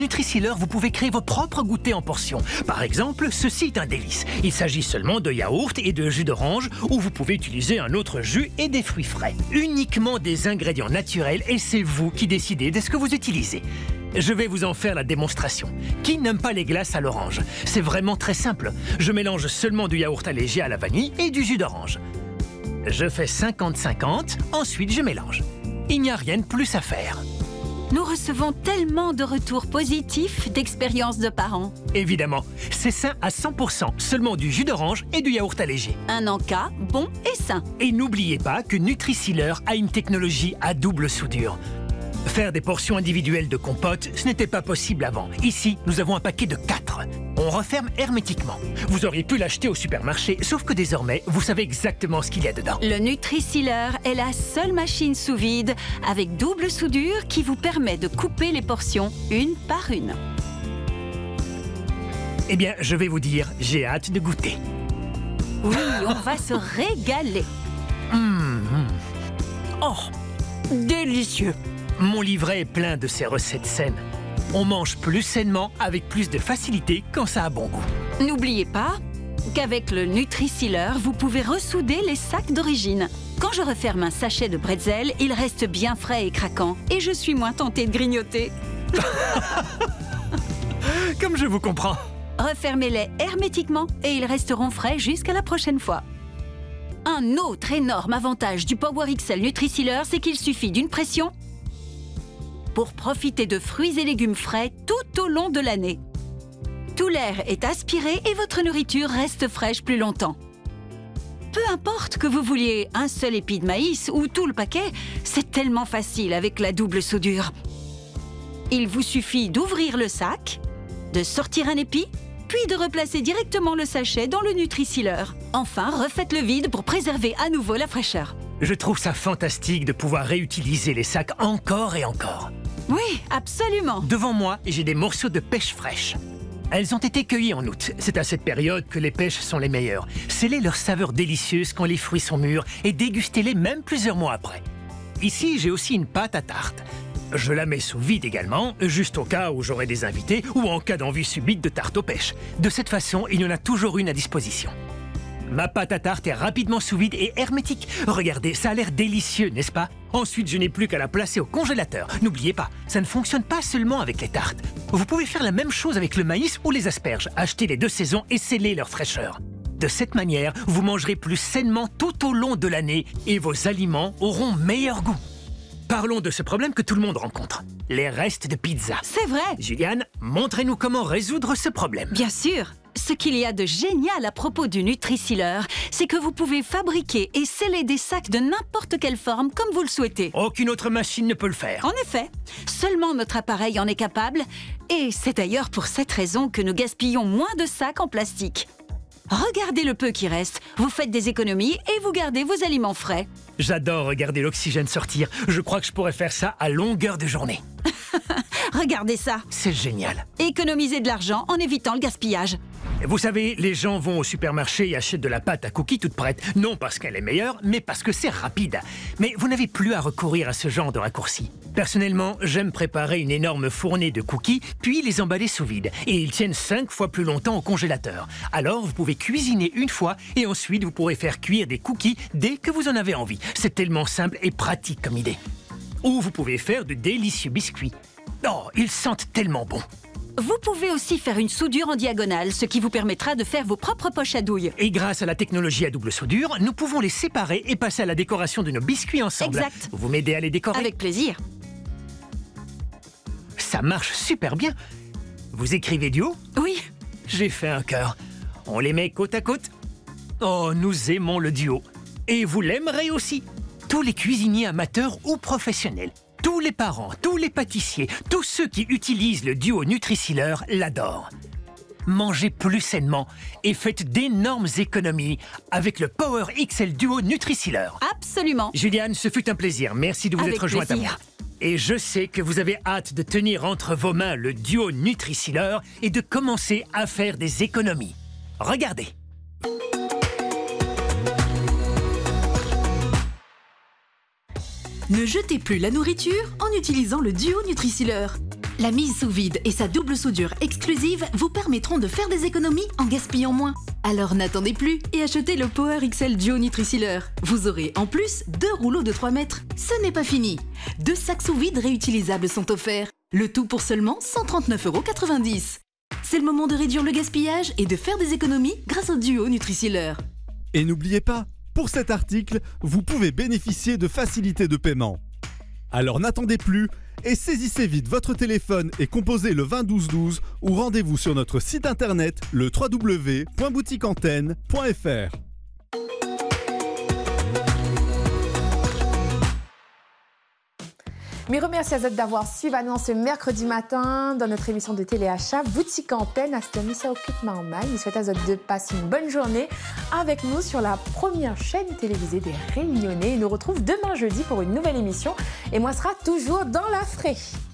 Nutrisealer, vous pouvez créer vos propres goûters en portions. Par exemple, ceci est un délice. Il s'agit seulement de yaourt et de jus d'orange, ou vous pouvez utiliser un autre jus et des fruits frais. Uniquement des ingrédients naturels et c'est vous qui décidez de ce que vous utilisez. Je vais vous en faire la démonstration. Qui n'aime pas les glaces à l'orange? C'est vraiment très simple. Je mélange seulement du yaourt allégé à la vanille et du jus d'orange. Je fais 50-50, ensuite je mélange. Il n'y a rien de plus à faire. Nous recevons tellement de retours positifs d'expériences de parents. Évidemment, c'est sain à 100%, seulement du jus d'orange et du yaourt allégé. Un encas bon et sain. Et n'oubliez pas que Nutrisealer a une technologie à double soudure. Faire des portions individuelles de compote, ce n'était pas possible avant. Ici, nous avons un paquet de 4. On referme hermétiquement. Vous auriez pu l'acheter au supermarché, sauf que désormais, vous savez exactement ce qu'il y a dedans. Le Nutrisealer est la seule machine sous vide avec double soudure qui vous permet de couper les portions une par une. Eh bien, je vais vous dire, j'ai hâte de goûter. Oui, on va se régaler. Oh, délicieux! Mon livret est plein de ces recettes saines. On mange plus sainement avec plus de facilité quand ça a bon goût. N'oubliez pas qu'avec le Nutrisealer, vous pouvez ressouder les sacs d'origine. Quand je referme un sachet de bretzel, il reste bien frais et craquant. Et je suis moins tentée de grignoter. Comme je vous comprends. Refermez-les hermétiquement et ils resteront frais jusqu'à la prochaine fois. Un autre énorme avantage du Power XL Nutrisealer, c'est qu'il suffit d'une pression pour profiter de fruits et légumes frais tout au long de l'année. Tout l'air est aspiré et votre nourriture reste fraîche plus longtemps. Peu importe que vous vouliez un seul épi de maïs ou tout le paquet, c'est tellement facile avec la double soudure. Il vous suffit d'ouvrir le sac, de sortir un épi, puis de replacer directement le sachet dans le Nutrisealer. Enfin, refaites le vide pour préserver à nouveau la fraîcheur. Je trouve ça fantastique de pouvoir réutiliser les sacs encore et encore. Oui, absolument. Devant moi, j'ai des morceaux de pêche fraîche. Elles ont été cueillies en août. C'est à cette période que les pêches sont les meilleures. Scellez leur saveur délicieuse quand les fruits sont mûrs et dégustez-les même plusieurs mois après. Ici, j'ai aussi une pâte à tarte. Je la mets sous vide également, juste au cas où j'aurai des invités ou en cas d'envie subite de tarte aux pêches. De cette façon, il y en a toujours une à disposition. Ma pâte à tarte est rapidement sous vide et hermétique. Regardez, ça a l'air délicieux, n'est-ce pas? Ensuite, je n'ai plus qu'à la placer au congélateur. N'oubliez pas, ça ne fonctionne pas seulement avec les tartes. Vous pouvez faire la même chose avec le maïs ou les asperges. Achetez les 2 saisons et scellez leur fraîcheur. De cette manière, vous mangerez plus sainement tout au long de l'année et vos aliments auront meilleur goût. Parlons de ce problème que tout le monde rencontre. Les restes de pizza. C'est vrai. Juliane, montrez-nous comment résoudre ce problème. Bien sûr. Ce qu'il y a de génial à propos du Nutrisealer, c'est que vous pouvez fabriquer et sceller des sacs de n'importe quelle forme comme vous le souhaitez. Aucune autre machine ne peut le faire. En effet, seulement notre appareil en est capable. Et c'est d'ailleurs pour cette raison que nous gaspillons moins de sacs en plastique. Regardez le peu qui reste, vous faites des économies et vous gardez vos aliments frais. J'adore regarder l'oxygène sortir. Je crois que je pourrais faire ça à longueur de journée. Regardez ça. C'est génial. Économiser de l'argent en évitant le gaspillage. Vous savez, les gens vont au supermarché et achètent de la pâte à cookies toute prête. Non parce qu'elle est meilleure, mais parce que c'est rapide. Mais vous n'avez plus à recourir à ce genre de raccourci. Personnellement, j'aime préparer une énorme fournée de cookies, puis les emballer sous vide. Et ils tiennent 5 fois plus longtemps au congélateur. Alors, vous pouvez cuisiner une fois et ensuite vous pourrez faire cuire des cookies dès que vous en avez envie. C'est tellement simple et pratique comme idée. Ou vous pouvez faire de délicieux biscuits. Oh, ils sentent tellement bon. Vous pouvez aussi faire une soudure en diagonale, ce qui vous permettra de faire vos propres poches à douille. Et grâce à la technologie à double soudure, nous pouvons les séparer et passer à la décoration de nos biscuits ensemble. Exact. Vous m'aidez à les décorer? Avec plaisir. Ça marche super bien. Vous écrivez duo? Oui. J'ai fait un cœur. On les met côte à côte. Oh, nous aimons le duo. Et vous l'aimerez aussi. Tous les cuisiniers amateurs ou professionnels, tous les parents, tous les pâtissiers, tous ceux qui utilisent le duo Nutrisealer l'adorent. Mangez plus sainement et faites d'énormes économies avec le Power XL Duo Nutrisealer. Absolument. Juliane, ce fut un plaisir. Merci de vous Avec être jointe à moi. plaisir. Et je sais que vous avez hâte de tenir entre vos mains le duo Nutrisealer et de commencer à faire des économies. Regardez. Ne jetez plus la nourriture en utilisant le duo Nutrisealer. La mise sous vide et sa double soudure exclusive vous permettront de faire des économies en gaspillant moins. Alors n'attendez plus et achetez le Power XL Duo Nutri-Sealer. Vous aurez en plus 2 rouleaux de 3 mètres. Ce n'est pas fini. 2 sacs sous vide réutilisables sont offerts. Le tout pour seulement 139,90 €. C'est le moment de réduire le gaspillage et de faire des économies grâce au Duo Nutri-Sealer. Et n'oubliez pas, pour cet article, vous pouvez bénéficier de facilités de paiement. Alors n'attendez plus et saisissez vite votre téléphone et composez le 20 12 12 ou rendez-vous sur notre site internet le www.boutiqueantenne.fr. Mais remercie à Z d'avoir suivi Anouan ce mercredi matin dans notre émission de téléachat Boutique Antenne. Astami ça occupe ma main. Il souhaite à Z de passer une bonne journée avec nous sur la première chaîne télévisée des Réunionnais. Il nous retrouve demain jeudi pour une nouvelle émission. Et moi, sera toujours dans la frais.